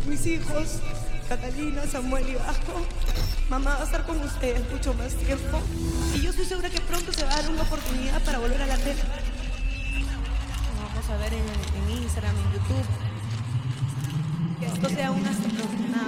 mis hijos, Catalina, Samuel y Vasco. Mamá va a estar con ustedes mucho más tiempo y yo estoy segura que pronto se va a dar una oportunidad para volver a la tele. Nos vamos a ver en Instagram, en YouTube. Que esto sea un hasta pronto, nada más.